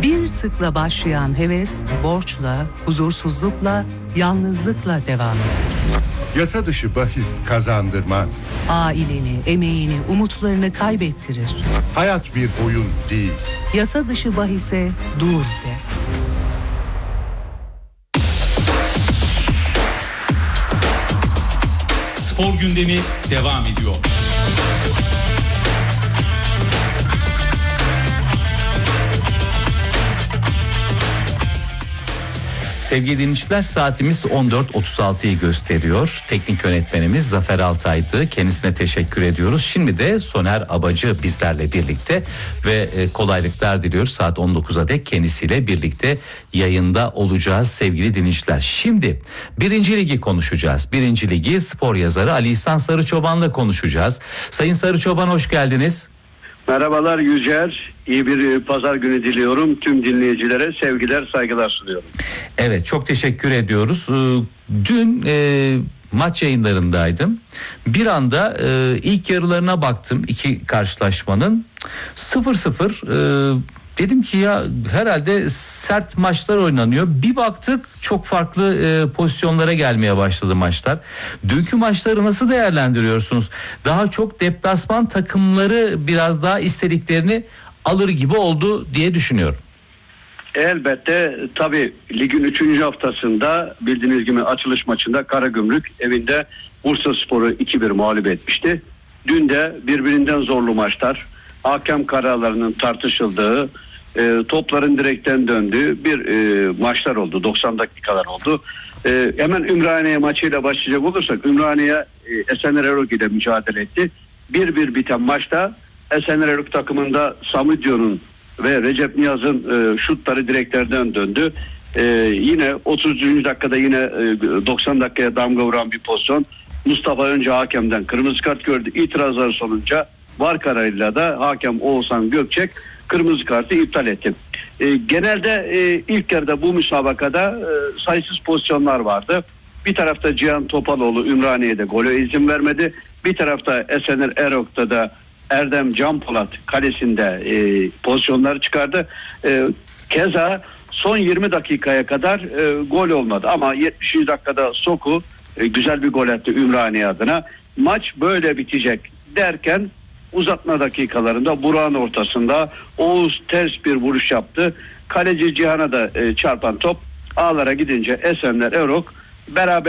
Bir tıkla başlayan heves, borçla, huzursuzlukla, yalnızlıkla devam eder. Yasa dışı bahis kazandırmaz. Aileni, emeğini, umutlarını kaybettirir. Hayat bir oyun değil. Yasa dışı bahise dur de. Spor gündemi devam ediyor. Sevgili dinleyiciler, saatimiz 14.36'yı gösteriyor. Teknik yönetmenimiz Zafer Altay'dı. Kendisine teşekkür ediyoruz. Şimdi de Soner Abacı bizlerle birlikte ve kolaylıklar diliyoruz. Saat 19'a dek kendisiyle birlikte yayında olacağız sevgili dinleyiciler. Şimdi 1. Ligi konuşacağız. 1. Ligi spor yazarı Ali İhsan Sarıçoban'la konuşacağız. Sayın Sarıçoban, hoş geldiniz. Merhabalar Yücer. İyi bir pazar günü diliyorum. Tüm dinleyicilere sevgiler, saygılar sunuyorum. Evet, çok teşekkür ediyoruz. Dün maç yayınlarındaydım. Bir anda ilk yarılarına baktım iki karşılaşmanın. 0-0. Dedim ki ya herhalde sert maçlar oynanıyor. Bir baktık çok farklı pozisyonlara gelmeye başladı maçlar. Dünkü maçları nasıl değerlendiriyorsunuz? Daha çok deplasman takımları biraz daha istediklerini alır gibi oldu diye düşünüyorum. Elbette tabii ligin 3. haftasında bildiğiniz gibi açılış maçında Karagümrük evinde Bursaspor'u 2-1 mağlup etmişti. Dün de birbirinden zorlu maçlar, hakem kararlarının tartışıldığı, topların direkten döndüğü bir maçlar oldu. 90 dakikalar oldu. Hemen Ümraniye maçıyla başlayacak olursak, Ümraniye Esenler Erok ile mücadele etti. 1-1 biten maçta Esenler Erok takımında Samudyo'nun ve Recep Niyaz'ın şutları direklerden döndü. Yine 33. dakikada yine 90 dakikaya damga vuran bir pozisyon. Mustafa önce hakemden kırmızı kart gördü. İtirazlar sonucu VAR kararıyla da hakem Oğuzhan Gökçek kırmızı kartı iptal etti. Genelde ilk yarıda bu müsabakada sayısız pozisyonlar vardı. Bir tarafta Cihan Topaloğlu Ümraniye'de gole izin vermedi. Bir tarafta Esenler Erok'ta da Erdem Canpolat kalesinde pozisyonları çıkardı. Keza son 20 dakikaya kadar gol olmadı. Ama 70. dakikada Soku güzel bir gol attı Ümraniye adına. Maç böyle bitecek derken uzatma dakikalarında Burak'ın ortasında Oğuz ters bir vuruş yaptı. Kaleci Cihan'a da çarpan top ağlara gidince Esenler Erok beraber